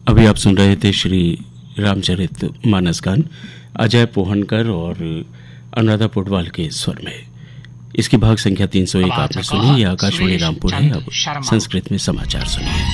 अभी आप सुन रहे थे श्री रामचरित मानस गान अजय पोहनकर और अनुराधा पोडवाल के स्वर में। इसकी भाग संख्या 301 आपने सुनी। ये आकाशवाणी रामपुर है। अब संस्कृत में समाचार सुनिए।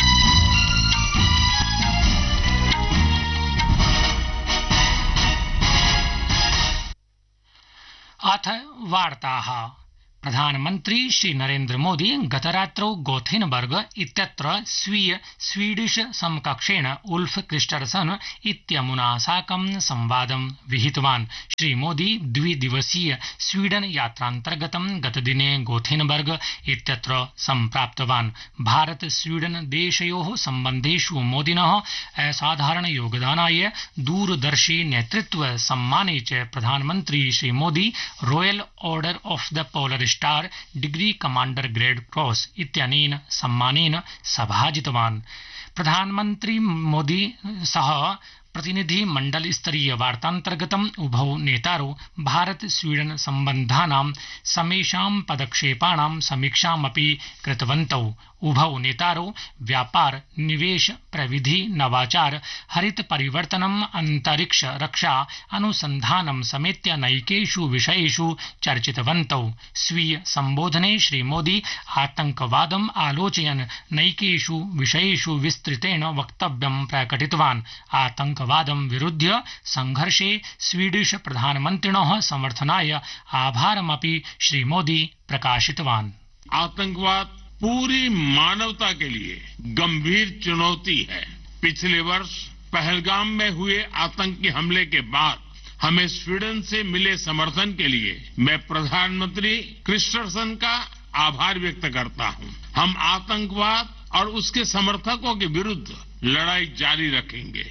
अथ वार्ताः। प्रधानमन्त्री श्री नरेन्द्र मोदी गतरात्रौ गोथेनबर्ग इत्यत्र स्वीय स्वीडिश समकक्षेण उल्फ क्रिस्टर्सन इत्यमुना साकं संवादं विहितवान्। श्री मोदी द्विदिवसीय स्वीडन यात्रान्तर्गतं गतदिने गोथेनबर्ग इत्यत्र सम्प्राप्तवान्। भारत स्वीडन देशयोः सम्बन्धेषु मोदिनः असाधारण योगदानाय दूरदर्शी नेतृत्व सम्माने च प्रधानमन्त्री Shri Modi royal order of the polar star degree commander grade cross इत्यनेन सम्मानेन सभाजितवान्। प्रधानमन्त्री मोदी सह प्रतिनिधि मंडल स्तरीय वार्तान्तर्गतम् उभौ नेतारौ भारत स्वीडन सम्बन्धानां समेषां पदक्षेपाणां समीक्षामपि कृतवन्तौ। उभौ नेतारौ व्यापार, निवेश, प्रविधि, नवाचार, हरित परिवर्तनम्, अंतरिक्ष रक्षा, अनुसंधानं समेत्य नैकेषु विषयेषु चर्चितवन्तौ। स्वीय संबोधने श्री मोदी आतंकवादम् आलोचयन् नैकेषु विषयेषु विस्तृतेन वक्तव्यं प्रकटितवान्। आतंकवादं विरुध्य संघर्षे स्वीडिश प्रधानमन्त्रिणः समर्थनाय आभारमपि श्री मोदी प्रकाशितवान्। आतंकवाद पूरी मानवता के लिए गंभीर चुनौती है। पिछले वर्ष पहलगाम में हुए आतंकी हमले के बाद हमें स्वीडन से मिले समर्थन के लिए मैं प्रधानमंत्री क्रिस्टर्सन का आभार व्यक्त करता हूं। हम आतंकवाद और उसके समर्थकों के विरुद्ध लड़ाई जारी रखेंगे।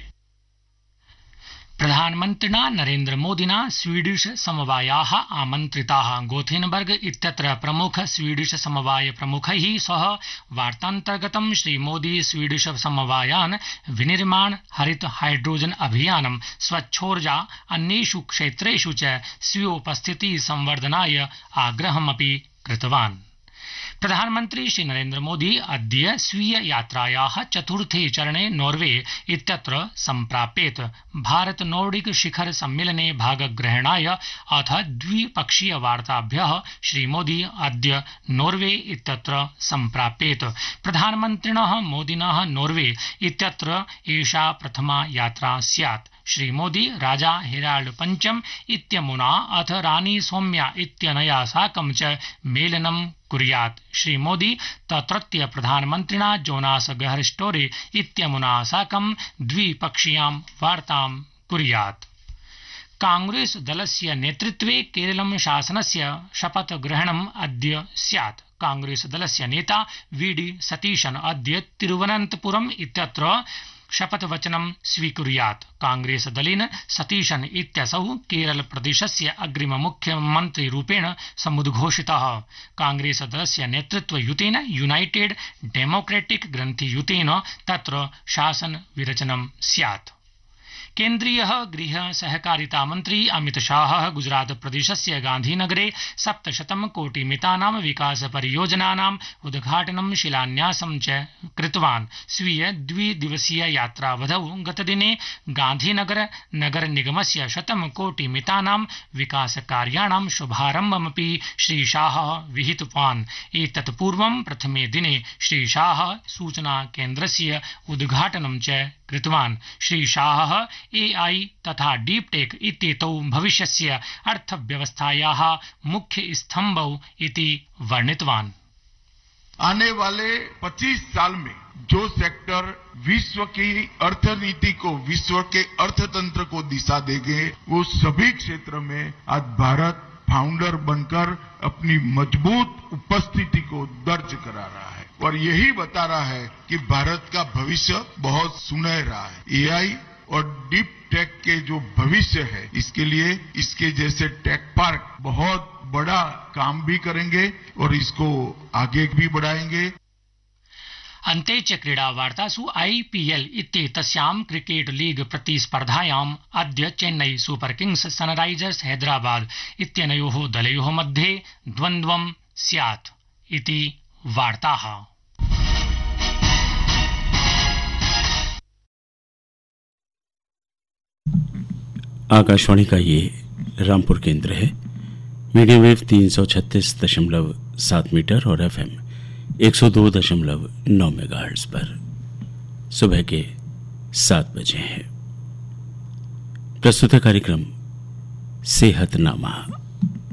प्रधानमन्त्रिणा नरेन्द्र मोदिना स्वीडिश समवायाः आमन्त्रिताः। गोथेनबर्ग इत्यत्र प्रमुख स्वीडिश समवाय प्रमुखैः सह वार्तान्तर्गतं श्री मोदी स्वीडिश समवायान् विनिर्माण, हरित हाइड्रोजन अभियानं, स्वच्छोर्जा अन्येषु क्षेत्रेषु च स्वीयोपस्थिति संवर्धनाय आग्रहमपि कृतवान्। प्रधानमन्त्री श्री नरेन्द्र मोदी अद्य स्वीय यात्रायाः चतुर्थे चरणे नॉर्वे इत्यत्र सम्प्राप्येत। भारत नॉर्डिक शिखर सम्मेलने भागग्रहणाय अथ द्विपक्षीय वार्ताभ्यः श्री मोदी अद्य नॉर्वे इत्यत्र सम्प्राप्येत। प्रधानमन्त्रिणः मोदिनः नॉर्वे इत्यत्र एषा प्रथमा यात्रा स्यात्। श्री मोदी राजा हेराल्ड पंचम इत्यमुना अथ रानी सौम्या इत्यनया साकं च मेलनं कुर्यात्। श्री मोदी तत्रत्य प्रधानमन्त्रिणा जोनास गहर स्टोरे इत्यमुना साकं द्विपक्षीयां वार्तां कुर्यात्। कांग्रेस दलस्य नेतृत्वे केरलं शासनस्य शपथग्रहणम् अद्य स्यात्। कांग्रेस दलस्य नेता वीडी सतीशन अद्य तिरुवनन्तपुरम् इत्यत्र शपथवचनं स्वीकुर्यात्। कांग्रेस दलेन सतीशन इत्यसौ केरल प्रदेशस्य अग्रिम मुख्यमन्त्रीरूपेण समुद्घोषितः। कांग्रेस दलस्य नेतृत्वयुतेन यूनाइटेड डेमोक्रेटिक ग्रन्थियुतेन तत्र शासन विरचनं स्यात्। केन्द्रीय गृह सहकारिता मंत्री अमित शाह गुजरात प्रदेशस्य गांधीनगरे 700 कोटिमितानां विकास परियोजनानां उद्घाटनं शिलान्यासं च कृतवान्। स्वीय द्विदिवसीय यात्रावधौ गतदिने गांधीनगर नगर निगमस्य 100 कोटिमितानां विकास कार्याणां शुभारम्भमपि श्री शाह विहितवान्। एतत् पूर्वं प्रथमे दिने श्री शाह सूचना केन्द्रस्य उद्घाटनं च कृतवान्। श्री शाह एआई तथा डीप टेक इत्येतौ भविष्यस्य अर्थव्यवस्थायाः मुख्य स्तंभौ इति वर्णितवान्। आने वाले 25 साल में जो सेक्टर विश्व की अर्थनीति को, विश्व के अर्थतंत्र को दिशा देंगे, वो सभी क्षेत्र में आज भारत फाउंडर बनकर अपनी मजबूत उपस्थिति को दर्ज करा रहा है और यही बता रहा है कि भारत का भविष्य बहुत सुनहरा है। एआई और डीप टेक के जो भविष्य है, इसके लिए इसके जैसे टेक पार्क बहुत बड़ा काम भी करेंगे और इसको आगे भी बढ़ाएंगे। अन्ते च क्रीडावार्तासु आईपीएल इत्येतस्यां क्रिकेट लीग प्रतिस्पर्धायाम् अद्य Chennai super Kings Sunrisers Hyderabad इत्यनयोः दलयोः मध्ये द्वन्द्वं स्यात् इति वार्ताः। आकाशवाणी का ये रामपुर केंद्र है। मीडियम वेव 336.7 मीटर और FM 102.9 मेगाहर्ट्ज पर सुबह के 7 बजे हैं। प्रस्तुत है कार्यक्रम सेहतनामा।